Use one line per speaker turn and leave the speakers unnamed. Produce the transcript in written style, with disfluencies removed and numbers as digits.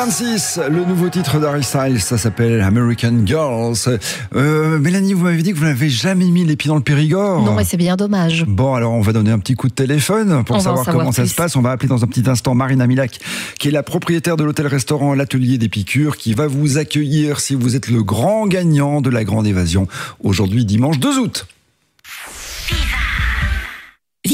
26, le nouveau titre d'Harry Styles, ça s'appelle American Girls. Mélanie, vous m'avez dit que vous n'avez jamais mis les pieds dans le Périgord.
Non, mais c'est bien dommage.
Bon, alors on va donner un petit coup de téléphone pour savoir comment ça se passe. On va appeler dans un petit instant Marina Milac, qui est la propriétaire de l'hôtel-restaurant L'Atelier des Piqûres, qui va vous accueillir si vous êtes le grand gagnant de la grande évasion, aujourd'hui dimanche 2 août.